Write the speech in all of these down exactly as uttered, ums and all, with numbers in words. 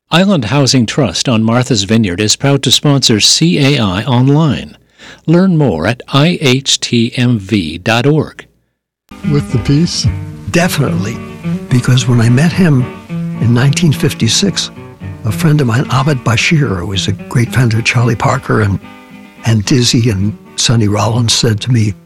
Island Housing Trust on Martha's Vineyard is proud to sponsor C A I Online. Learn more at I H T M V dot org. With the piece? Definitely, because when I met him in nineteen fifty-six, a friend of mine, Ahmed Bashir, who was a great friend of Charlie Parker and, and Dizzy and Sonny Rollins, said to me,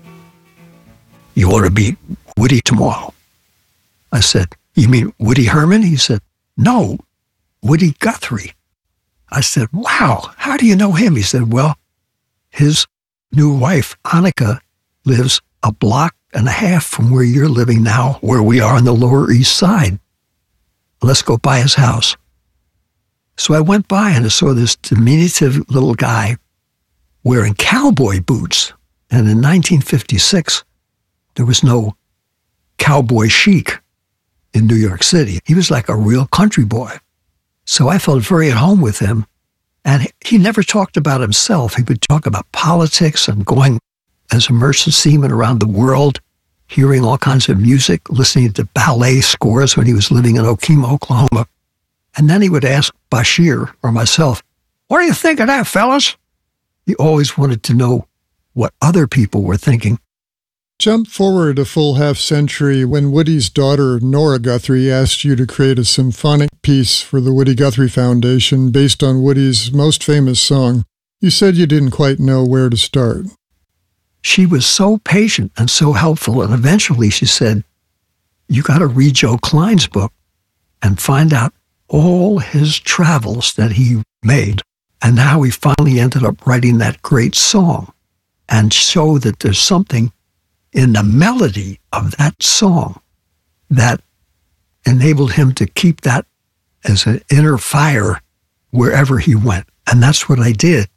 "You ought to beat Woody tomorrow." I said, "You mean Woody Herman?" He said, "No, Woody Guthrie." I said, "Wow, how do you know him?" He said, "Well, his new wife, Annika, lives a block and a half from where you're living now, where we are on the Lower East Side. Let's go by his house." So I went by and I saw this diminutive little guy wearing cowboy boots. And in nineteen fifty-six, there was no cowboy chic in New York City. He was like a real country boy. So I felt very at home with him. And he never talked about himself. He would talk about politics and going as a merchant seaman around the world, hearing all kinds of music, listening to ballet scores when he was living in Okemah, Oklahoma. And then he would ask Bashir or myself, "What do you think of that, fellas?" He always wanted to know what other people were thinking. Jump forward a full half century when Woody's daughter, Nora Guthrie, asked you to create a symphonic piece for the Woody Guthrie Foundation based on Woody's most famous song. You said you didn't quite know where to start. She was so patient and so helpful, and eventually she said, "You got to read Joe Klein's book and find out all his travels that he made and how he finally ended up writing that great song, and show that there's something in the melody of that song that enabled him to keep that as an inner fire wherever he went." And that's what I did.